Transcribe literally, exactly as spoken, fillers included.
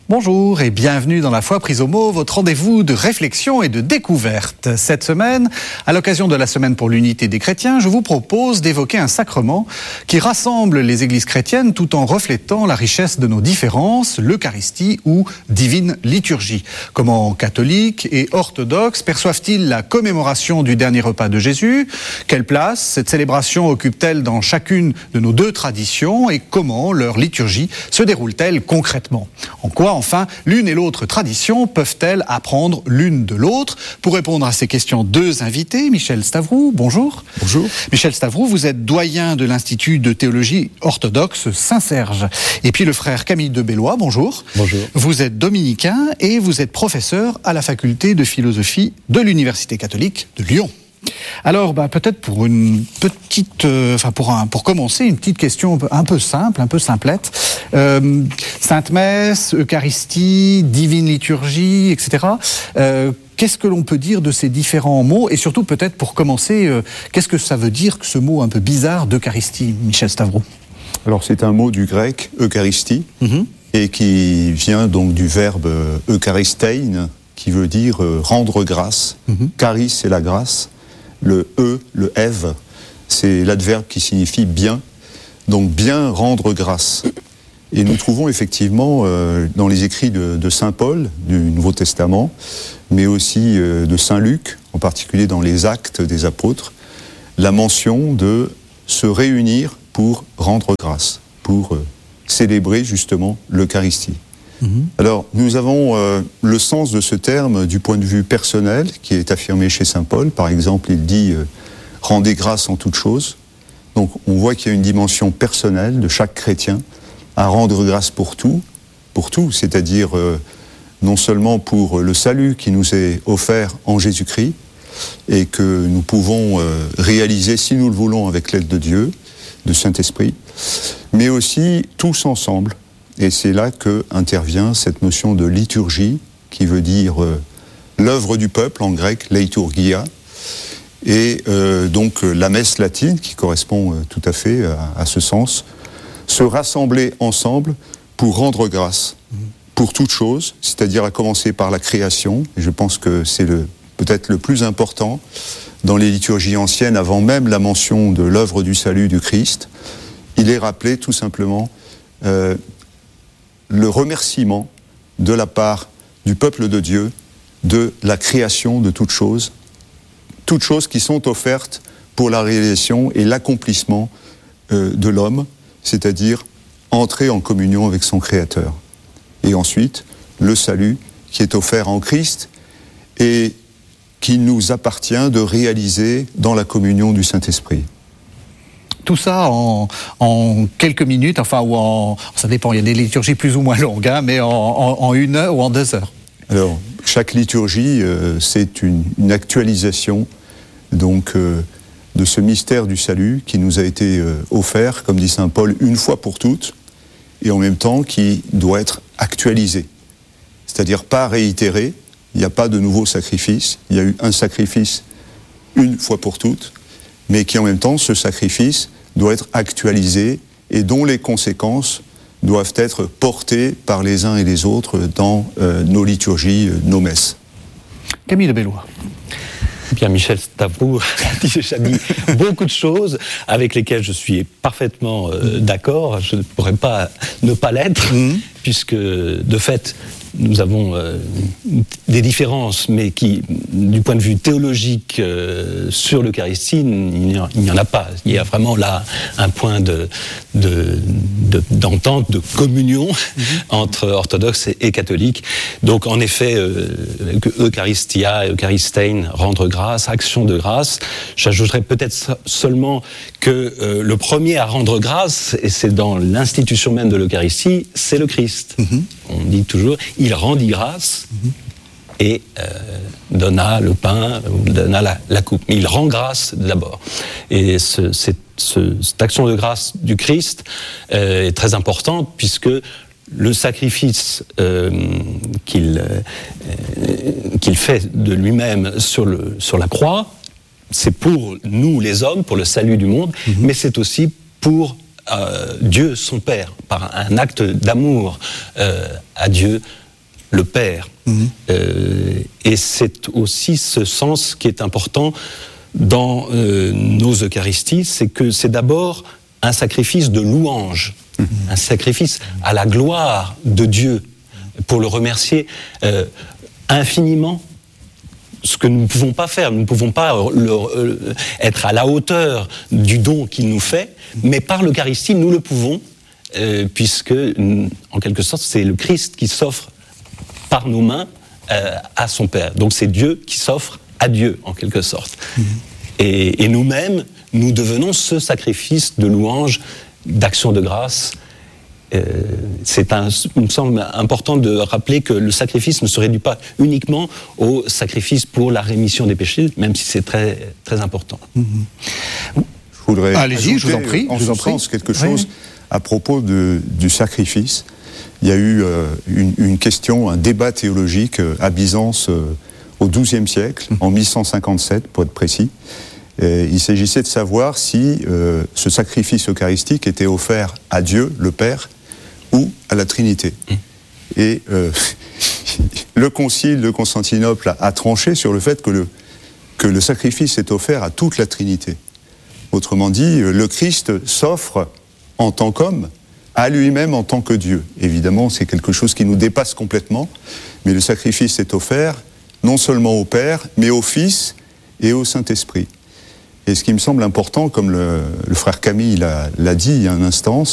Bonjour et bienvenue dans La Foi prise au mot, votre rendez-vous de réflexion et de découverte. Cette semaine, à l'occasion de la Semaine pour l'unité des chrétiens, je vous propose d'évoquer un sacrement qui rassemble les églises chrétiennes tout en reflétant la richesse de nos différences, l'Eucharistie ou divine liturgie. Comment catholiques et orthodoxes perçoivent-ils la commémoration du dernier repas de Jésus? Quelle place cette célébration occupe-t-elle dans chacune de nos deux traditions et comment leur liturgie se déroule-t-elle concrètement? En quoi enfin, l'une et l'autre tradition peuvent-elles apprendre l'une de l'autre? Pour répondre à ces questions, deux invités. Michel Stavroux, bonjour. Bonjour. Michel Stavroux, vous êtes doyen de l'Institut de théologie orthodoxe Saint-Serge. Et puis le frère Camille de Bellois, bonjour. Bonjour. Vous êtes dominicain et vous êtes professeur à la faculté de philosophie de l'Université catholique de Lyon. Alors, bah, peut-être pour une petite, euh, enfin pour un, pour commencer, une petite question un peu, un peu simple, un peu simplette. Euh, Sainte Messe, Eucharistie, divine liturgie, et cetera. Euh, qu'est-ce que l'on peut dire de ces différents mots? Et surtout, peut-être pour commencer, euh, qu'est-ce que ça veut dire que ce mot un peu bizarre d'Eucharistie, Michel Stavroux? Alors, c'est un mot du grec Eucharistie Mm-hmm. et qui vient donc du verbe eucharistein, qui veut dire euh, rendre grâce. Mm-hmm. Charis, c'est la grâce. Le e, le ev, c'est l'adverbe qui signifie bien. Donc bien rendre grâce. Et nous trouvons effectivement euh, dans les écrits de, de saint Paul, du Nouveau Testament, mais aussi euh, de saint Luc, en particulier dans les Actes des Apôtres, la mention de se réunir pour rendre grâce, pour euh, célébrer justement l'Eucharistie. Mmh. Alors, nous avons euh, le sens de ce terme du point de vue personnel, qui est affirmé chez saint Paul. Par exemple, il dit euh, « rendez grâce en toutes choses ». Donc, on voit qu'il y a une dimension personnelle de chaque chrétien à rendre grâce pour tout, pour tout, c'est-à-dire euh, non seulement pour le salut qui nous est offert en Jésus-Christ et que nous pouvons euh, réaliser, si nous le voulons, avec l'aide de Dieu, de Saint-Esprit, mais aussi tous ensemble. Et c'est là que intervient cette notion de liturgie, qui veut dire euh, l'œuvre du peuple, en grec, leiturgia, et euh, donc euh, la messe latine, qui correspond euh, tout à fait à, à ce sens, se rassembler ensemble pour rendre grâce, mmh. pour toute chose, c'est-à-dire à commencer par la création, et je pense que c'est le, peut-être le plus important dans les liturgies anciennes, avant même la mention de l'œuvre du salut du Christ, il est rappelé tout simplement euh, le remerciement de la part du peuple de Dieu de la création de toutes choses, toutes choses qui sont offertes pour la réalisation et l'accomplissement euh, de l'homme, c'est-à-dire entrer en communion avec son Créateur. Et ensuite, le salut qui est offert en Christ et qui nous appartient de réaliser dans la communion du Saint-Esprit. Tout ça en, en quelques minutes, enfin, ou en, ça dépend, il y a des liturgies plus ou moins longues, hein, mais en, en, en une heure ou en deux heures. Alors, chaque liturgie, euh, c'est une, une actualisation donc, euh, de ce mystère du salut qui nous a été euh, offert, comme dit saint Paul, une fois pour toutes, et en même temps qui doit être actualisé. C'est-à-dire pas réitéré, il n'y a pas de nouveau sacrifice, il y a eu un sacrifice une fois pour toutes, mais qui en même temps, ce sacrifice doit être actualisé et dont les conséquences doivent être portées par les uns et les autres dans euh, nos liturgies, euh, nos messes. Camille de Bellois. Bien, Michel Stavroux a déjà dit beaucoup de choses avec lesquelles je suis parfaitement euh, d'accord. Je ne pourrais pas ne pas l'être, mmh. puisque de fait, nous avons euh, des différences, mais qui, du point de vue théologique, euh, sur l'Eucharistie, il n'y en, il n'y en a pas. Il y a vraiment là un point de, de, de, d'entente, de communion mmh. entre orthodoxes et, et catholiques. Donc, en effet, euh, Eucharistia, Eucharistein, rendre grâce, action de grâce. J'ajouterais peut-être seulement que euh, le premier à rendre grâce, et c'est dans l'institution même de l'Eucharistie, c'est le Christ. Mmh. On dit toujours, il rendit grâce mmh. et euh, donna le pain, donna la, la coupe. Mais il rend grâce d'abord. Et ce, cette, ce, cette action de grâce du Christ euh, est très importante, puisque le sacrifice euh, qu'il, euh, qu'il fait de lui-même sur, le, sur la croix, c'est pour nous les hommes, pour le salut du monde, mmh. mais c'est aussi pour euh, Dieu son Père, par un acte d'amour euh, à Dieu le Père. Mmh. Euh, et c'est aussi ce sens qui est important dans euh, nos Eucharisties, c'est que c'est d'abord un sacrifice de louange, mmh. un sacrifice à la gloire de Dieu, pour le remercier euh, infiniment. Ce que nous ne pouvons pas faire, nous ne pouvons pas le, euh, être à la hauteur du don qu'il nous fait, mais par l'Eucharistie, nous le pouvons, euh, puisque, en quelque sorte, c'est le Christ qui s'offre par nos mains euh, à son Père. Donc c'est Dieu qui s'offre à Dieu, en quelque sorte. Mmh. Et, et nous-mêmes, nous devenons ce sacrifice de louange, d'action de grâce. Euh, c'est un, il me semble important de rappeler que le sacrifice ne se réduit pas uniquement au sacrifice pour la rémission des péchés, même si c'est très, très important. Mmh. Je voudrais Allez-y, je vous en prie, en je vous en ce sens prie. quelque chose oui. à propos de, du sacrifice. Il y a eu euh, une, une question, un débat théologique euh, à Byzance euh, au douzième siècle, mmh. en mille cent cinquante-sept pour être précis. Et il s'agissait de savoir si euh, ce sacrifice eucharistique était offert à Dieu, le Père, ou à la Trinité. Mmh. Et euh, le concile de Constantinople a, a tranché sur le fait que le, que le sacrifice est offert à toute la Trinité. Autrement dit, le Christ s'offre en tant qu'homme à lui-même en tant que Dieu. Évidemment, c'est quelque chose qui nous dépasse complètement, mais le sacrifice est offert non seulement au Père, mais au Fils et au Saint-Esprit. Et ce qui me semble important, comme le, le frère Camille l'a, l'a dit il y a un instant,